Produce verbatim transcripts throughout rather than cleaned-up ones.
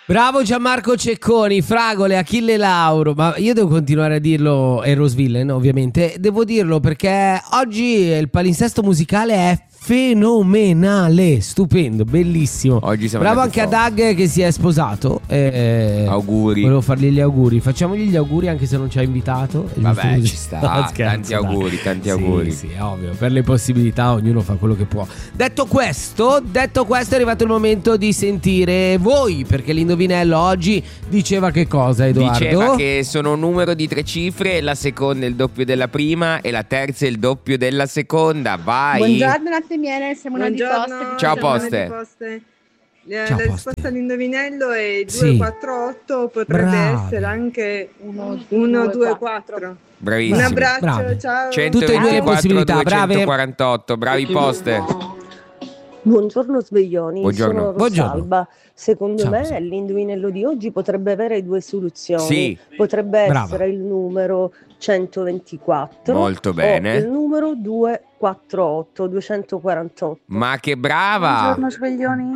Bravo Gianmarco Cecconi, Fragole, Achille Lauro. Ma io devo continuare a dirlo, e Rosvillen ovviamente. Devo dirlo perché oggi il palinsesto musicale è fenomenale, stupendo, bellissimo. Oggi siamo Bravo anche fuori. a Doug che si è sposato. Eh, auguri. Volevo fargli gli auguri. Facciamogli gli auguri anche se non ci ha invitato. È Vabbè, giusto ci sta. No, scherzo, tanti auguri, dai. tanti Sì, auguri. Sì, è ovvio. Per le possibilità ognuno fa quello che può. Detto questo, detto questo è arrivato il momento di sentire voi, perché l'indovinello oggi diceva che cosa, Edoardo? Diceva che sono un numero di tre cifre, la seconda è il doppio della prima e la terza è il doppio della seconda. Vai. Buongiorno latte e miele, siamo una di Buongiorno, poste. Ciao, siamo Poste. una di Poste. La, Ciao, la Poste. risposta all'indovinello è Sì. due quattro otto, potrebbe Bravi. essere anche uno due quattro. Bravissimo. Un abbraccio, Bravi. ciao. Tutte e due le possibilità, brave. centoventiquattro, bravi Poste. Buongiorno sveglioni, Buongiorno. sono Buongiorno. Rosalba. Secondo Ciao, me Rosalba. l'indovinello di oggi potrebbe avere due soluzioni. Sì. Potrebbe Brava. essere il numero centoventiquattro Molto o bene. il numero duecentoquarantotto, duecentoquarantotto. Ma che brava. Buongiorno sveglioni.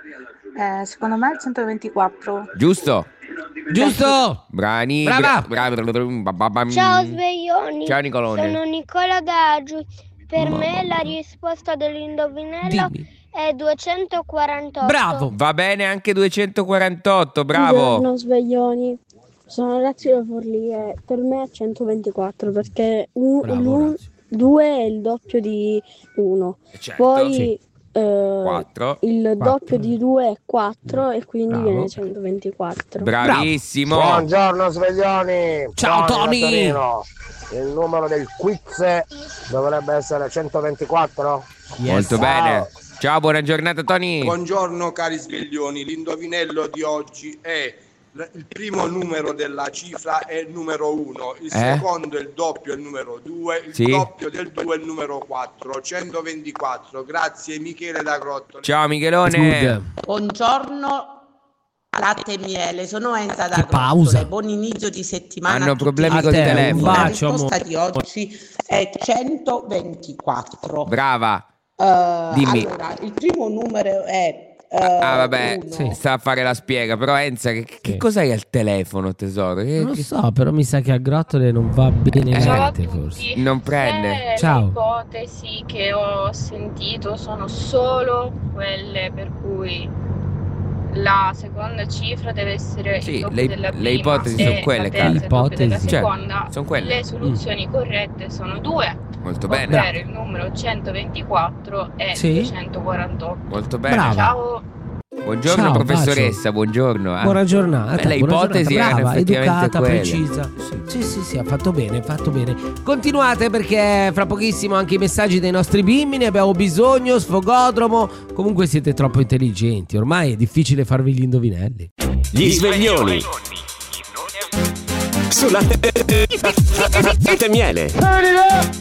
Eh, secondo me è il centoventiquattro. Giusto. Giusto? Brani. Brava. Bra- bra- Ciao sveglioni, Ciao Nicolone. sono Nicola da Giù. Per Mamma me la mia. risposta dell'indovinello Dimmi. è duecentoquarantotto. Bravo. Va bene anche duecentoquarantotto, bravo. Buongiorno sveglioni, sono Orazio da Forlì e per me è centoventiquattro perché Bravo, Orazio. due è il doppio di uno, Certo. poi Sì. eh, Quattro. il Quattro. doppio di due è quattro e quindi Bravo. viene centoventiquattro. Bravissimo. Buongiorno sveglioni. Ciao, Tony. da Torino. Il numero del quiz dovrebbe essere centoventiquattro. Yes. Molto Ciao. bene. Ciao, buona giornata Tony. Buongiorno cari sveglioni, l'indovinello di oggi è l- il primo numero della cifra è il numero uno, il Eh? secondo è il doppio è il numero due, il Sì. doppio del due è il numero quattro, centoventiquattro. Grazie Michele da Grottoli. Ciao Michelone. Good. Buongiorno latte e miele, sono Enza da Che pausa. Grottole. Buon inizio di settimana. Hanno a tutti. problemi A col te, un telefono. La bacio, risposta amore. di oggi è centoventiquattro. Brava. Eh, Dimmi. Allora, il primo numero è eh, Ah vabbè, uno. Sì. sta a fare la spiega. Però Enza, che, che Sì. cos'hai al telefono tesoro? Che- Non lo che- so, però mi sa che a Grottole non va bene Eh. niente, forse. Non prende. Eh, Ciao. Le ipotesi che ho sentito sono solo quelle per cui la seconda cifra deve essere Sì, il doppio le- della le prima ipotesi e sono quelle, la cara. terza è il doppio della Ipotesi. seconda. Certo, sono quelle. Le soluzioni corrette sono due, Molto bene. ovvero il numero centoventiquattro e Sì. duecentoquarantotto. Molto bene. Brava. Ciao. Buongiorno Ciao, professoressa, buongiorno. Ah. Buona giornata. Beh, le buona ipotesi giornata. erano Brava, effettivamente educata, quelle. precisa. Sì, sì, sì, ha fatto bene, ha fatto bene. Continuate perché fra pochissimo anche i messaggi dei nostri bimbi, ne abbiamo bisogno, sfogodromo. Comunque siete troppo intelligenti, ormai è difficile farvi gli indovinelli. Gli sveglioni. Sulla latte e miele.